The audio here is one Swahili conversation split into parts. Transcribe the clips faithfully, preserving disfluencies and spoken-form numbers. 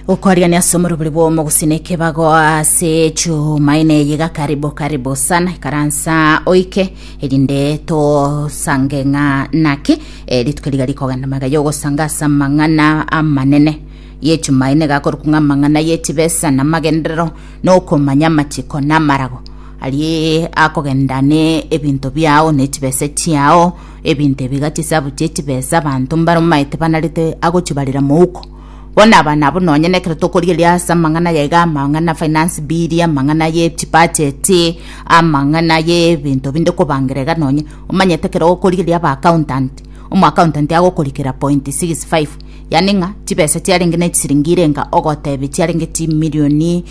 Ukoria ni asomoro bulibo mogusineke bago ase chumaine yiga karibu karibu sana karansa oike edinde to sangenga naki editukeliga likoganda magayo gosanga samangana amanene ye chumaine gakorukunga mangana yetibesa na magendero no komanya machiko na marago ali akogendane ebintu byao netibese tiao ebinte bigati sabu tetibesa abantu mbaro maite banalite agochibalira muuko bona bana bo nonye nekere tokorie lya samangana yega mangana finance bill ya mangana ye budget amangana ye bintu binde ko bangerega nonye umanye tekere okorie lya ba accountant umu accountant yago kolikira point six five yani nga tibese tialingene tsiringirenga ogotebi tialingeti milioni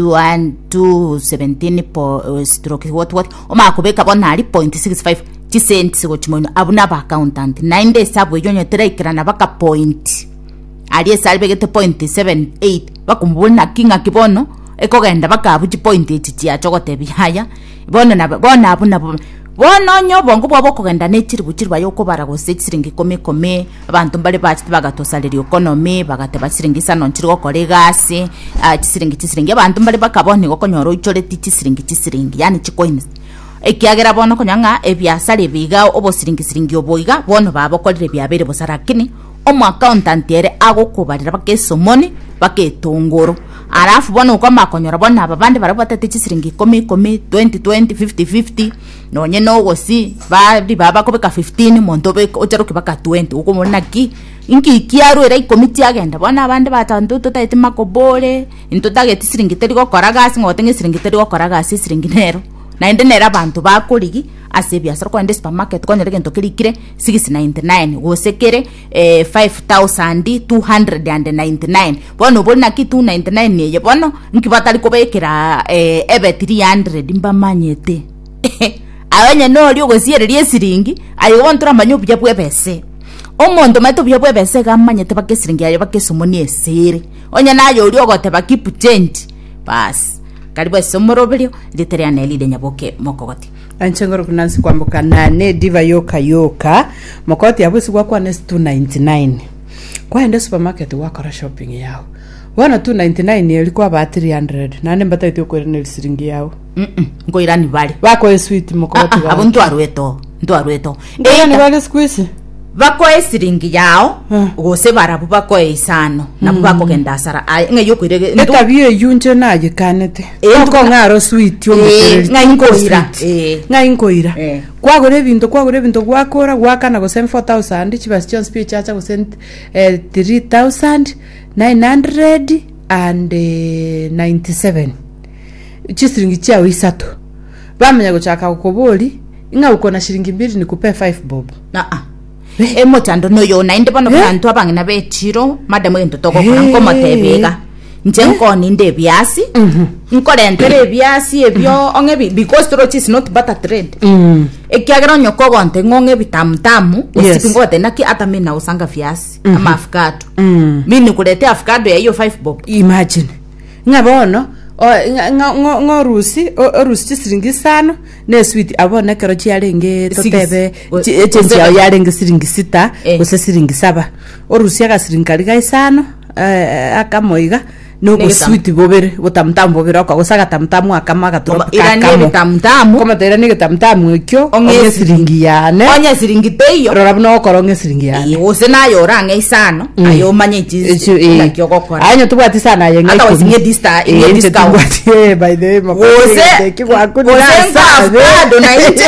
two seventeen po stroke what what uma kubeka bona ali point six five cents go chimono abuna ba accountant nine days sabo yonyo treikira na baka point ali esalbegete point seven eight bakumbona kinga kibono ekogenda bakabuji point eight tia chogotebi haya bona na bona abuna bona nyo bongo bwabo kogenda netiri bukiri bayoko barago setsiringi kome kome abantu mbale bachiti bagatosalira economy bagate basiringisa nonchiri gokore gasi chisiringi chisiringi abantu mbale bakabone gokonyoro ichore chisiringi chisiringi yani chikoins ekiagera bono konyanga ebyasale biga obosiringi siringi oboiga bono babokolire byabere bosarakini omu accountant yere agokubarira bakesomoni baketongoro arafu bono uko makonyora bona abandi barabate chisiringi kome kome twenty twenty fifty fifty nonye no gosi bari baba kobeka fifteen montobe ocheroke baka twenty uko mona ki inki kiaru era ikomiti agenda bona abandi batantu tutaite makobole into tageti siringi teri gokora gasi ngotenge siringi teri gokora gasi siringi nero na ende nera abantu bakoligi asebya saro kwa ende supermarket kwa nyerege ntokelikire six ninety-nine gosekere eh five thousand two hundred ninety-nine bono bona ki two ninety-nine ye bono nkibatali kobekera eh ebe three hundred mbamanyete abanye no lyo gosiererie siringi ayo bontura manyo bya bwebese omondo mato bya bwebese gamanyete bakesiringi ayo bakesomoni esere onya nayo lyo gote bakipu change bas karibu esomoro bilio litereane lide nyaboke mokogoti anchengoro kunansi kwambuka nane diva yoka yoka mokoti yabusi kwa kwa nes two ninety-nine kwa ende supermarket wakora shopping yao wana two ninety-nine yelikuwa ba three hundred nane mbata ito kwa ene siringi yao mm ngo irani bali wako e sweet mokoti ah, abo ndo arweto ndo arweto e ni bali squeeze bako esiringi yao huh. Gose barabu bako isano na mm. Bako kenda sara nge yokwire etabiye yunje naje kanete eko ngaro sweet yo e, nga inkoira eh nga inkoira eh. Kwa gore bintu kwa gore bintu gwakora gwakana go send four thousand chibas John speech acha go send eh, three thousand nine hundred ninety-seven chisiringi chao isatu bamenya go chaka ukoboli inga uko na shiringi mbili nikupe five bob na ah emo tando no yo nainde bano bantu abangena betiro madam ento toko kora ngoma tebega njenko ninde byasi nkore entere byasi ebyo onge because troch is not but a trade ekiagera nyoko gonte ngonge bitamtamu usipingote naki atamina usanga vyasi ama afkado mimi kulete afkado ya hiyo five bob imagine ngabono o ngorusi orusi siringi sano ne sweet abona kero chialenge totebe echenzi yao yalenge siringi sita ose siringi saba orusi aga siringi kali isano akamoiga no go sweet bobere botamtamu bobere kwa gosaga tamtamu akamaga tropa kakamo ira tamtamu koma tera ni tamtamu ekyo onge siringi yane onye siringi teyo rora bno koronge siringi yane ose nayo range isano ayo manye chizi nakyo gokora anyo tubati sana yenga ata wasinge dista inge discount eh by the way ose kikwa kuni ado na ite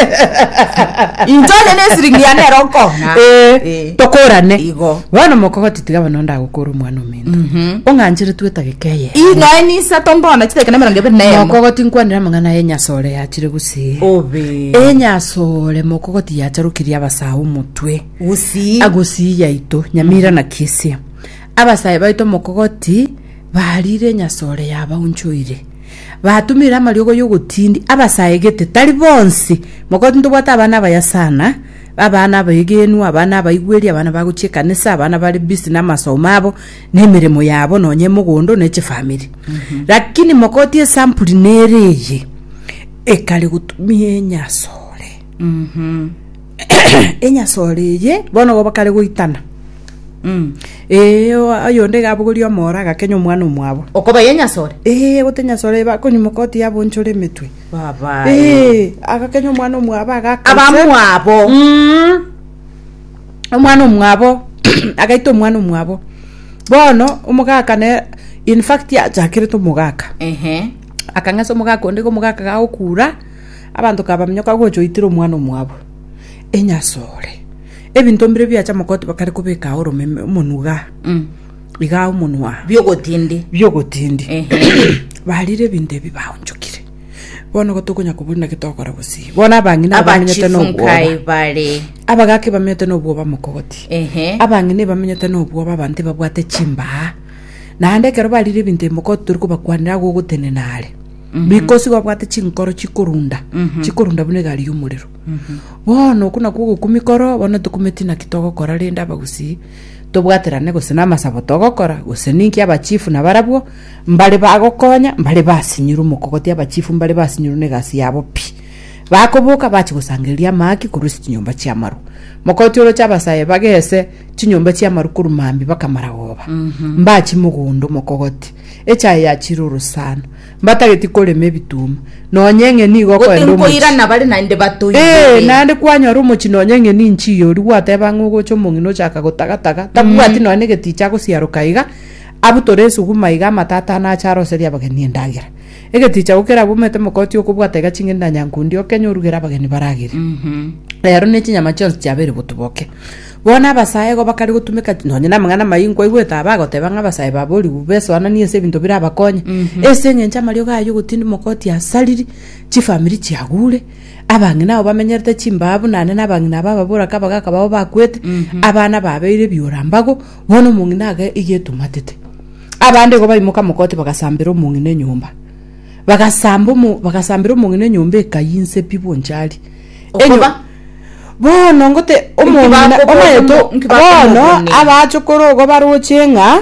injole ne siringi yane roko eh tokorane igo wana mokogoti tigaba nonda gukora umwana uminto onganjire twetagekeye ino ni satombona chitekana merange bene mokogoti nkwanira mangana yenya sole yachire gusi obe enya sole mokogoti yacharukiria abasahu mutwe usi agusi yaito nyamira na kisia abasaye baito mokogoti barire nyasole yaba unchoire batumira amariogo yogutindi abasaye gete tali bonsi mokogoti ndobata abana bayasana abana bayigenu abana bayigweri abana bagucheka nesa abana bali busy na masomo abo nemirimo yabo nonye mugondo neche family mm -hmm. Lakini mokoti sample nereye ekali gutumie nyasole mhm mm enya sole ye bono go bakale goitana mm eh ayonde gabuguri omora gakenya omwana omwabo okoba yenyasore eh gotenya ba konyumokoti yabo nchore mitwe baba eh agakenya omwana omwabo agakase abamwabo mm omwana omwabo agaito omwana omwabo bono omugaka ne in fact ya jakire to mugaka ehe akangasa omugaka onde ko mugaka ga okura abantu kabamnyoka gocho itiro omwana omwabo enyasore ebintu mbire bya chamokoti bakari kubeka orome munuga mm biga umunwa byogotindi byogotindi ehe balire binde bibahonjokire bono gotokonya kubuna kitokora busi bona bangina abamenyete no abachifunkai bale abagake bamenyete no bwoba mukogoti ehe abangine bamenyete no bwoba abante babwate chimba nande kero balire binde mukoti turiko bakwanira go gutene nale bikosi babwate chinkoro chikurunda chikurunda bune gali yumuriro bono kuna kugo kumikoro bono tukumetina kitoko kora lenda bagusi tobwaterane gose namasabo togokora gose ninki abachifu nabarabwo mbale bagokonya mbale basinyuru mukogoti abachifu mbale basinyuru negasi yabo pi bakobuka bachi gusangiria maki kurusi chinyomba chia maru mukoti olo chabasaye bagese chinyomba chia maru kurumambi bakamara woba mbachi mugundo mukogoti echaye ya chiruru sana mbatageti kole mebituma nonyenge ni goko endo ngoira nabale nande batoyi eh nande kwanyora umuchi nonyenge ni nchi yori wateba ngugo chomongino chaka gotagataga tabwati none geti chako siarukaiga abutoresu gumaiga matata na charo seria bageni ndagira egeti chako kera bumete mukoti okubwatega chingenda nyangundi okenyurugera bageni baragire mhm rero ne chinyama chonse chabere butuboke bona basaye go bakari gutumika nonye na mangana mayingo igweta bagoteba ngabasaye babori bubeso anani ese bintu bira bakonya ese nyencha mario gayo gutindi mukoti asaliri chi family chiagure abangina abo bamenyerte chimbabu nane nabangina baba bora kabaga kababo bakwete abana babeire byorambago bono mungina ga igetumatete abande go bayimuka mukoti bagasambira mungine nyumba bagasambo mu bagasambira mungine nyumba ekayinse pibonjali okoba bono ngote omwana omayeto bono abachokoro go baruchenga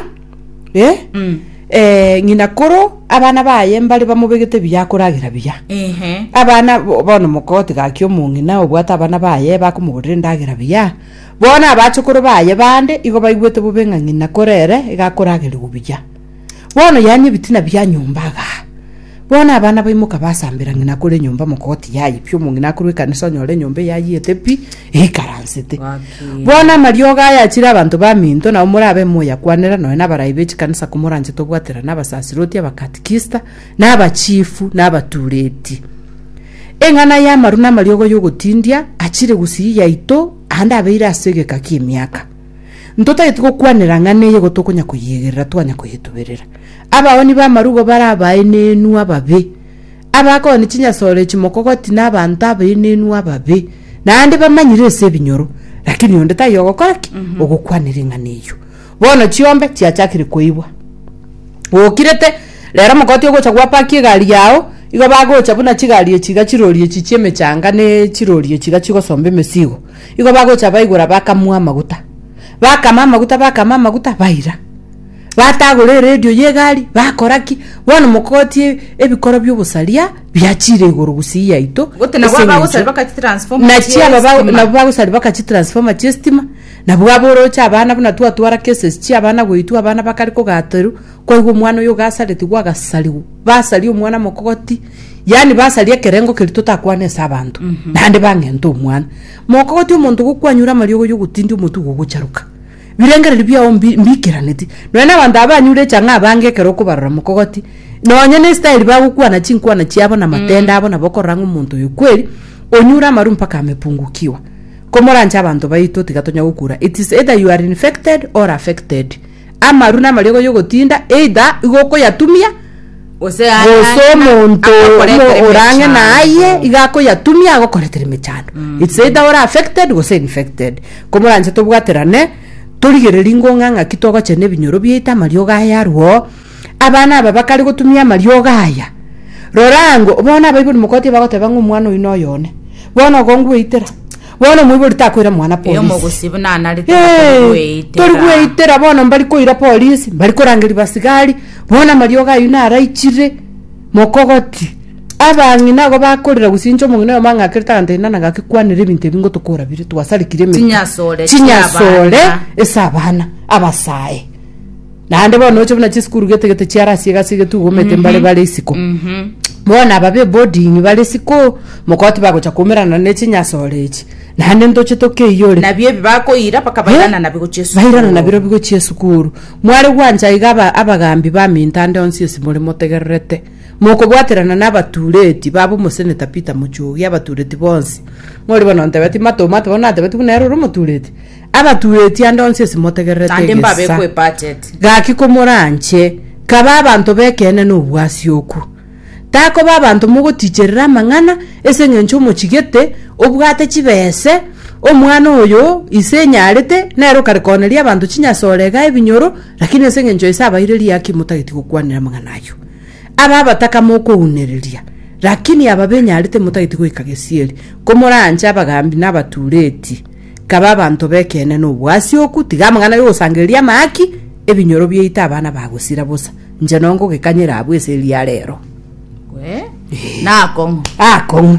eh mm eh ngina koro abana baye mbali bamubegete byakuragira bya ehe abana bono mukoti gakyo mungina obwata abana baye bakumugurira ndagira bya bona abachokoro baye bande igo bayigwete bubenga ngina korere igakuragira ubya bono yanye bitina bya nyumbaga bona abana bayimuka basambira ngina kure nyumba mukoti yayi pyo mungina kure kanisa nyore nyombe yayi etepi ekaransete bona marioga yakira abantu baminto na umurabe moya kwanera no nabarayibe kanisa kumuranje tobwatera nabasasiroti abakatikista nabachifu nabatureti engana ya maruna mariogo yogotindia achire gusi yaito anda abeira asege kakimiaka ndota yitiko kwanera ngane yego tokonya kuyigerera twanya kuyituberera abaoni ba marugo barabaye nenu ababe abako ni chinya sore chimokogoti n'abantu abaye nenu ababe nande bamanyire se binyoro lakini onde tayo gokoraki ogukwanira ng'aniyo bono chiombe chiachakire kuibwa okirete lero mokoti ogocha gwapaki gari yao igo bagocha buna chigari chiga chirorie chicheme changa ne chirorie chiga chigosombe mesigo igo bagocha baigura bakamwa maguta bakama maguta bakama maguta baira batagure radio yegari bakoraki bono mokoti ebikoro by'obusalia byachire iguru gusiya ito gote na baba usali bakati transform na chia baba na baba usali bakati transform chestima na bwaboro cha abana buna tuwa tuwara cases chia abana goitu abana bakari ko gateru ko igo mwana yo gasaleti gwa gasaliwo basali umwana mokoti yani basali kerengo kirito takwane sabantu nande bangento umwana mokoti umuntu gukwanyura mariyo yo gutindi umuntu gugucharuka birengere libya ombi mbikiraneti none abantu abanyure cyangwa abange kero kubarura mukogoti nonye ne style bagukwana chinkwana chiabo na matenda abo nabokoranga umuntu yukweli onyura maru mpaka amepungukiwa komoranja abantu bayito tigatonya gukura it is either you are infected or affected amaru na marigo yogotinda either igoko yatumia ose ose muntu orange naye igako yatumia agokoretere mechano it's either or affected or infected komoranja tobwaterane turigereri ngonganga kitogo chene binyoro byita marioga yarwo abana aba bakari gutumia marioga haya rorango bona bayiburi mukoti bagoteba ngumwana uino yone bona gongu itera bona mwiburi takwira mwana polisi yo mugusibu nana tori gweitera bona mbari koira polisi mbari korangeri basigari bona marioga yuna araichire mokogoti abangi nago bakorera gusinjo mungino yo manga kirtante nana gakikwanira ibintu bingo tukora biri twasarikire me Chinyasole chinyasole esabana abasae nande bono ocho buna chiskuru gete gete chiarasi gasige tugomete mbale bale isiko mhm bona babe boarding bale siko mukoti bago chakumerana ne chinyasole echi nande ndoche tokeyore nabye bako ira pakabairana nabiko chesu bairana nabiro biko chesukuru mwari gwanja igaba abagambi ba mintande onsi esimole motegererete moko bwaterana n'abatureti babo museneta Peter Muchugi abatureti bonsi mwari bono ntebeti mato mato bona ntebeti kunero rumotureti abatureti ande onsi esimotegererete ande mbabe kwe budget gaki komoranche kaba abantu bekene n'ubwasi oku tako babantu mugoticherera mangana esengencho muchigete obwate chibese omwana oyo isenyarete nero karekoneria abantu chinyasole ga ebinyoro lakini esengencho isabaireri yaki mutagiti gukwanira mangana ayo aba bataka moko unereria lakini aba benyarete mutagiti gwikagesieri komoranje abagambi n'abatureti kaba abantu bekene n'ubwasi okutiga mangana yo sangeria maki ebinyoro byeita abana bagusira bosa nje nongo gekanyira abwese elia rero we nako ako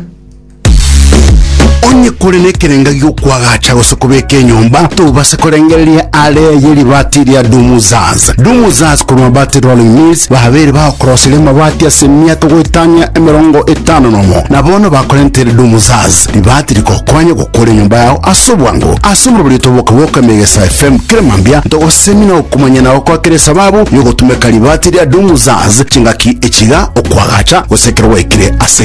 onye kore nekerenga gy'okwagacha gusukubeka enyumba tubase kurengereria ale yeli bati ya Dumuzaz Dumuzaz ku mabati rolling mills bahabere ba crossile mabati asemia tugwitanya emirongo etano nomo nabono bakorentere Dumuzaz libati likokwanya gukora enyumba yao asubwango asumro bulito boka boka Megesa F M kiremambia ndo semina okumanya nawo kwa kire sababu yo gutumeka libati ya Dumuzaz chingaki echiga okwagacha gusekerwa ikire ase